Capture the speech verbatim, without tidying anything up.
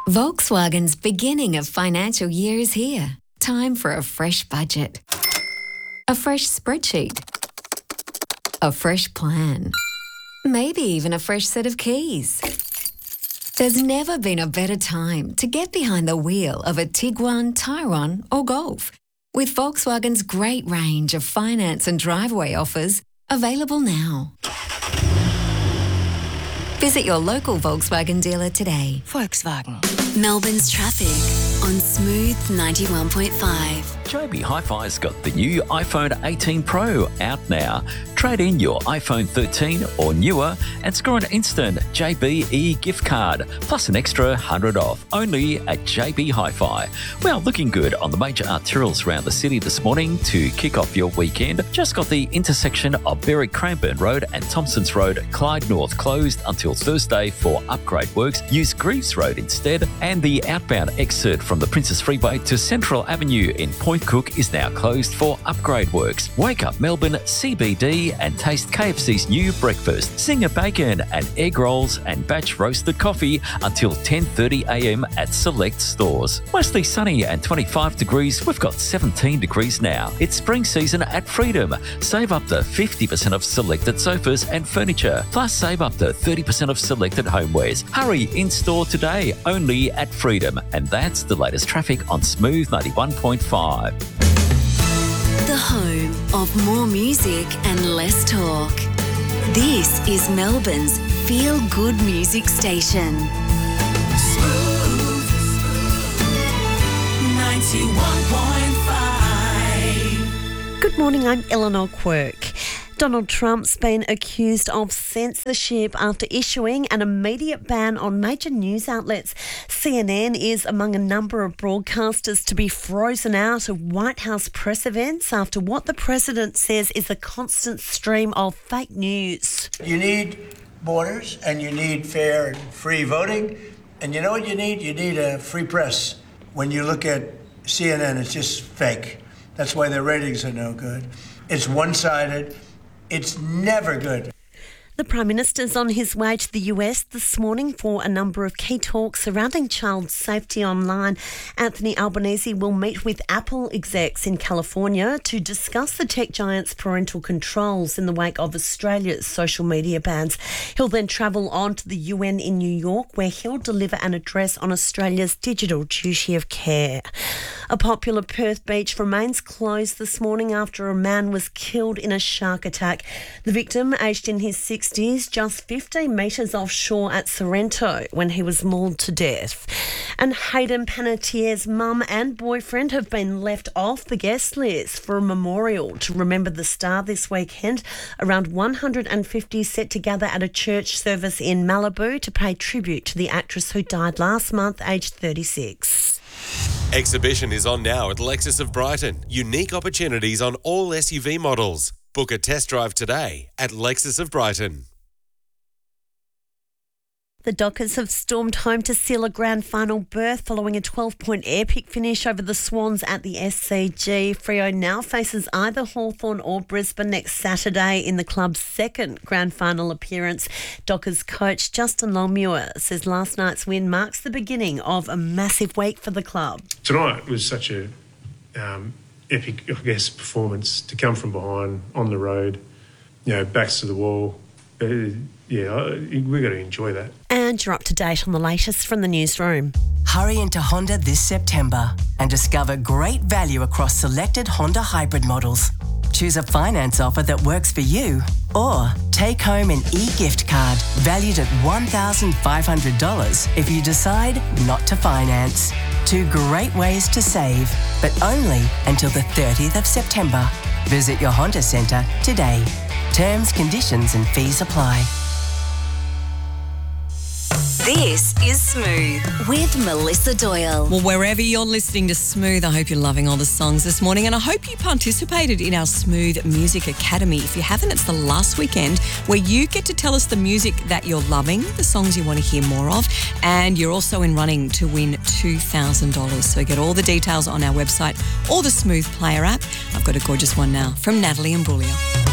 Volkswagen's beginning of financial year is here. Time for a fresh budget. A fresh spreadsheet. A fresh plan. Maybe even a fresh set of keys. There's never been a better time to get behind the wheel of a Tiguan, Tyrone or Golf. With Volkswagen's great range of finance and driveway offers available now. Visit your local Volkswagen dealer today. Volkswagen. Melbourne's traffic on Smooth ninety-one point five. J B Hi-Fi's got the new iPhone eighteen Pro out now. Trade in your iPhone thirteen or newer and score an instant J B E gift card, plus an extra one hundred off, only at J B Hi-Fi. Well, looking good on the major arterials around the city this morning to kick off your weekend. Just got the intersection of Berry-Cranbourne Road and Thompsons Road, Clyde North closed until Thursday for upgrade works. Use Greaves Road instead. And the outbound exit from the Princess Freeway to Central Avenue in Point Cook is now closed for upgrade works. Wake up Melbourne C B D and taste K F C's new breakfast, Singer Bacon and egg rolls and batch roasted coffee until ten thirty a m at select stores. Mostly sunny and twenty-five degrees. We've got seventeen degrees now. It's spring season at Freedom. Save up to fifty percent of selected sofas and furniture. Plus save up to thirty percent of selected homewares. Hurry in store today, only at Freedom. And that's the latest traffic on Smooth ninety-one point five. The home of more music and less talk. This is Melbourne's feel-good music station. Smooth ninety-one point five. Good morning, I'm Eleanor Quirk. Donald Trump's been accused of censorship after issuing an immediate ban on major news outlets. C N N is among a number of broadcasters to be frozen out of White House press events after what the president says is a constant stream of fake news. You need borders and you need fair and free voting. And you know what you need? You need a free press. When you look at C N N, it's just fake. That's why their ratings are no good. It's one-sided. It's never good. The Prime Minister's on his way to the U S this morning for a number of key talks surrounding child safety online. Anthony Albanese will meet with Apple execs in California to discuss the tech giant's parental controls in the wake of Australia's social media bans. He'll then travel on to the U N in New York, where he'll deliver an address on Australia's digital duty of care. A popular Perth beach remains closed this morning after a man was killed in a shark attack. The victim, aged in his sixties, just fifteen metres offshore at Sorrento when he was mauled to death. And Hayden Panettiere's mum and boyfriend have been left off the guest list for a memorial to remember the star this weekend. Around one hundred fifty set to gather at a church service in Malibu to pay tribute to the actress who died last month, aged thirty-six. Exhibition is on now at Lexus of Brighton. Unique opportunities on all S U V models. Book a test drive today at Lexus of Brighton. The Dockers have stormed home to seal a grand final berth following a twelve-point epic finish over the Swans at the S C G. Freo now faces either Hawthorn or Brisbane next Saturday in the club's second grand final appearance. Dockers coach Justin Longmuir says last night's win marks the beginning of a massive week for the club. Tonight was such a um, epic, I guess, performance to come from behind on the road, you know, backs to the wall. Uh, yeah, we've got to enjoy that. And you're up to date on the latest from the newsroom. Hurry into Honda this September and discover great value across selected Honda hybrid models. Choose a finance offer that works for you or take home an e-gift card valued at one thousand five hundred dollars if you decide not to finance. Two great ways to save, but only until the thirtieth of September. Visit your Honda Centre today. Terms, conditions and fees apply. This is Smooth with Melissa Doyle. Well, wherever you're listening to Smooth, I hope you're loving all the songs this morning, and I hope you participated in our Smooth Music Academy. If you haven't, it's the last weekend where you get to tell us the music that you're loving, the songs you want to hear more of, and you're also in running to win two thousand dollars. So get all the details on our website or the Smooth Player app. I've got a gorgeous one now from Natalie Imbruglia.